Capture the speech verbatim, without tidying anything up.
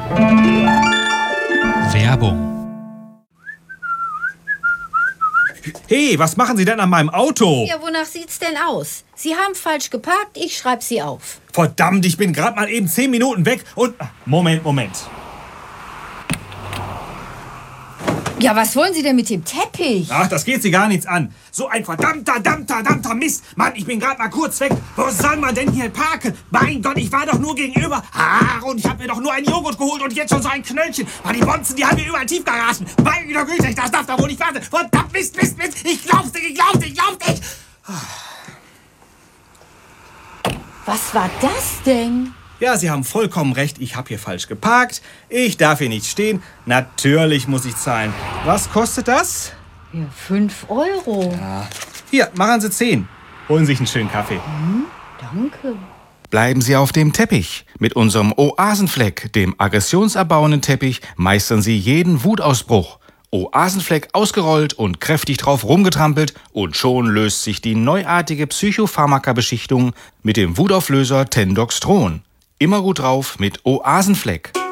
Werbung. Hey, was machen Sie denn an meinem Auto? Ja, wonach sieht's denn aus? Sie haben falsch geparkt, ich schreib Sie auf. Verdammt, ich bin gerade mal eben zehn Minuten weg und... Moment, Moment. Ja, was wollen Sie denn mit dem Teppich? Ach, das geht Sie gar nichts an. So ein verdammter, verdammter, verdammter Mist. Mann, ich bin gerade mal kurz weg. Wo soll man denn hier parken? Mein Gott, ich war doch nur gegenüber. Ah, und ich habe mir doch nur einen Joghurt geholt und jetzt schon so ein Knöllchen. Ah, die Bonzen, die haben mir überall Tiefgaragen. Meine Güte, das darf da wohl nicht warten. Verdammt, Mist, Mist, Mist. Ich glaub's nicht, ich glaub's nicht, ich glaub's nicht. Was war das denn? Ja, Sie haben vollkommen recht. Ich habe hier falsch geparkt. Ich darf hier nicht stehen. Natürlich muss ich zahlen. Was kostet das? Ja, fünf Euro. Ja. Hier, machen Sie zehn. Holen Sie sich einen schönen Kaffee. Hm, danke. Bleiben Sie auf dem Teppich. Mit unserem Oasenfleck, dem aggressionserbauenden Teppich, meistern Sie jeden Wutausbruch. Oasenfleck ausgerollt und kräftig drauf rumgetrampelt und schon löst sich die neuartige Psychopharmaka-Beschichtung mit dem Wutauflöser Tendoxtron. Immer gut drauf mit Oasenfleck.